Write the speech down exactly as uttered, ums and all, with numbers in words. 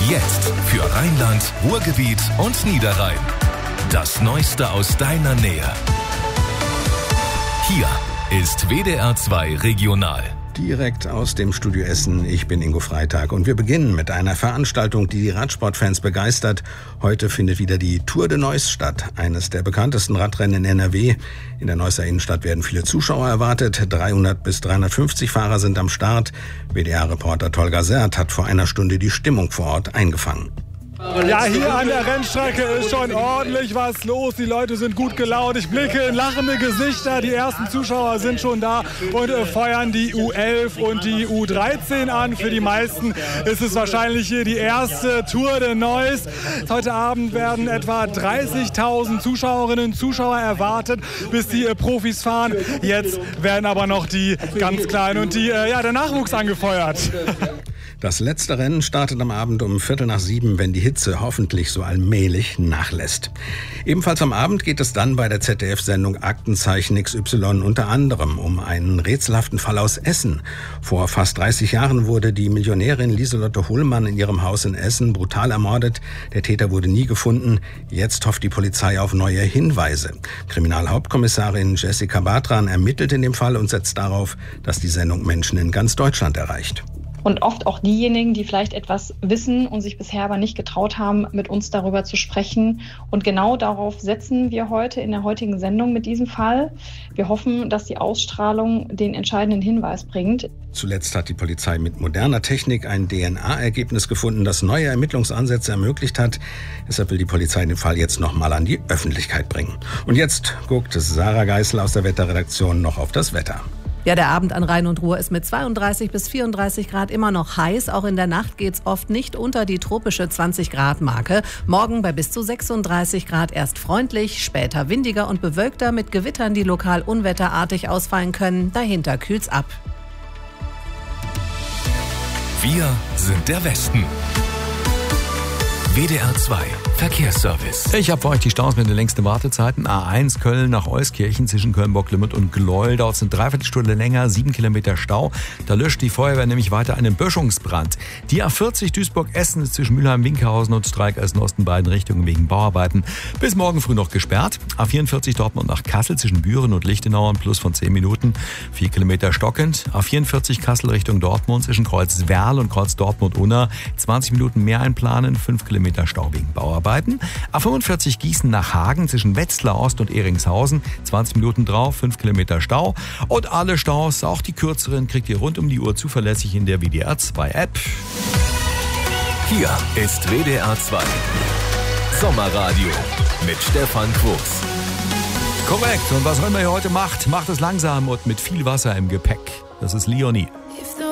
Jetzt für Rheinland, Ruhrgebiet und Niederrhein. Das Neueste aus deiner Nähe. Hier ist W D R zwei Regional. Direkt aus dem Studio Essen, ich bin Ingo Freitag und wir beginnen mit einer Veranstaltung, die die Radsportfans begeistert. Heute findet wieder die Tour de Neuss statt, eines der bekanntesten Radrennen in N R W. In der Neusser Innenstadt werden viele Zuschauer erwartet, dreihundert bis dreihundertfünfzig Fahrer sind am Start. W D R-Reporter Tolga Sert hat vor einer Stunde die Stimmung vor Ort eingefangen. Ja, hier an der Rennstrecke ist schon ordentlich was los. Die Leute sind gut gelaunt. Ich blicke in lachende Gesichter. Die ersten Zuschauer sind schon da und äh, feuern die U elf und die U dreizehn an. Für die meisten ist es wahrscheinlich hier die erste Tour de Neuss. Heute Abend werden etwa dreißigtausend Zuschauerinnen und Zuschauer erwartet, bis die äh, Profis fahren. Jetzt werden aber noch die ganz Kleinen und die, äh, ja, der Nachwuchs angefeuert. Das letzte Rennen startet am Abend um Viertel nach sieben, wenn die Hitze hoffentlich so allmählich nachlässt. Ebenfalls am Abend geht es dann bei der Z D F-Sendung Aktenzeichen X Y unter anderem um einen rätselhaften Fall aus Essen. Vor fast dreißig Jahren wurde die Millionärin Lieselotte Hullmann in ihrem Haus in Essen brutal ermordet. Der Täter wurde nie gefunden. Jetzt hofft die Polizei auf neue Hinweise. Kriminalhauptkommissarin Jessica Bartran ermittelt in dem Fall und setzt darauf, dass die Sendung Menschen in ganz Deutschland erreicht. Und oft auch diejenigen, die vielleicht etwas wissen und sich bisher aber nicht getraut haben, mit uns darüber zu sprechen. Und genau darauf setzen wir heute in der heutigen Sendung mit diesem Fall. Wir hoffen, dass die Ausstrahlung den entscheidenden Hinweis bringt. Zuletzt hat die Polizei mit moderner Technik ein D N A-Ergebnis gefunden, das neue Ermittlungsansätze ermöglicht hat. Deshalb will die Polizei den Fall jetzt nochmal an die Öffentlichkeit bringen. Und jetzt guckt Sarah Geißel aus der Wetterredaktion noch auf das Wetter. Ja, der Abend an Rhein und Ruhr ist mit zweiunddreißig bis vierunddreißig Grad immer noch heiß. Auch in der Nacht geht's oft nicht unter die tropische zwanzig Grad Marke. Morgen bei bis zu sechsunddreißig Grad erst freundlich, später windiger und bewölkter mit Gewittern, die lokal unwetterartig ausfallen können. Dahinter kühlt's ab. Wir sind der Westen. W D R zwei Verkehrsservice. Ich habe für euch die Staus mit den längsten Wartezeiten. A eins Köln nach Euskirchen zwischen Köln-Bocklimit und Gleuel. Dauert es eine Dreiviertelstunde länger, sieben Kilometer Stau. Da löscht die Feuerwehr nämlich weiter einen Böschungsbrand. Die A vierzig Duisburg-Essen ist zwischen Mülheim-Winkelhausen und Streikeisen-Osten beiden Richtungen wegen Bauarbeiten bis morgen früh noch gesperrt. A vierundvierzig Dortmund nach Kassel zwischen Büren und Lichtenau, ein Plus von zehn Minuten, vier Kilometer stockend. A vierundvierzig Kassel Richtung Dortmund zwischen Kreuz-Werl und Kreuz-Dortmund-Unna, zwanzig Minuten mehr einplanen, fünf Kilometer Stau wegen Bauarbeiten. A fünfundvierzig Gießen nach Hagen zwischen Wetzlar Ost und Eringshausen, zwanzig Minuten drauf, fünf Kilometer Stau. Und alle Staus, auch die kürzeren, kriegt ihr rund um die Uhr zuverlässig in der W D R zwei App. Hier ist W D R zwei Sommerradio mit Stefan Quos. Korrekt. Und was immer ihr heute macht, macht es langsam und mit viel Wasser im Gepäck. Das ist Leonie. If the